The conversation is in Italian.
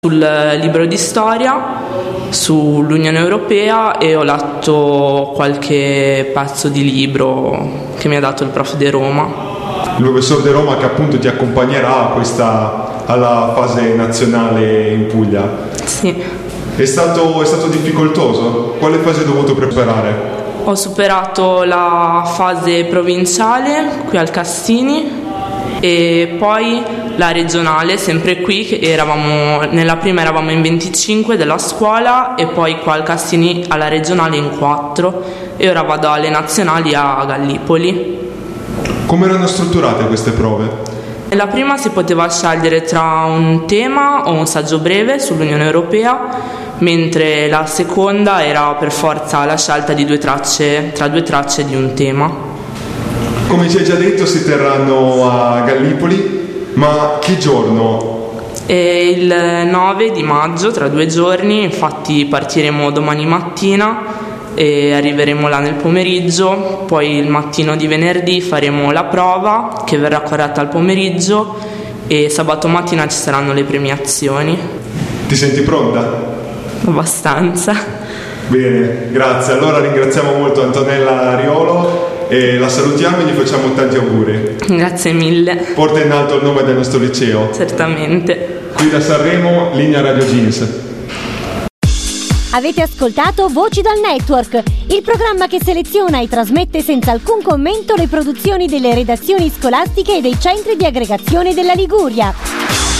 sul libro di storia, sull'Unione Europea, e ho letto qualche pezzo di libro che mi ha dato il prof De Roma. Il professor De Roma, che appunto ti accompagnerà alla fase nazionale in Puglia. Sì. È stato difficoltoso? Quale fase hai dovuto preparare? Ho superato la fase provinciale qui al Castini e poi la regionale, sempre qui, che nella prima eravamo in 25 della scuola e poi qua al Castini alla regionale in 4, e ora vado alle nazionali a Gallipoli. Come erano strutturate queste prove? Nella prima si poteva scegliere tra un tema o un saggio breve sull'Unione Europea, mentre la seconda era per forza la scelta di tra due tracce di un tema. Come ci hai già detto, si terranno a Gallipoli, ma che giorno? Il 9 di maggio, tra 2 giorni, infatti partiremo domani mattina e arriveremo là nel pomeriggio, poi il mattino di venerdì faremo la prova che verrà corretta al pomeriggio e sabato mattina ci saranno le premiazioni. Ti senti pronta? Abbastanza. Bene, grazie. Allora ringraziamo molto Antonella Riolo e la salutiamo e gli facciamo tanti auguri. Grazie mille. Porta in alto il nome del nostro liceo. Certamente. Qui da Sanremo, linea Radio Jeans. Avete ascoltato Voci dal Network, il programma che seleziona e trasmette senza alcun commento le produzioni delle redazioni scolastiche e dei centri di aggregazione della Liguria.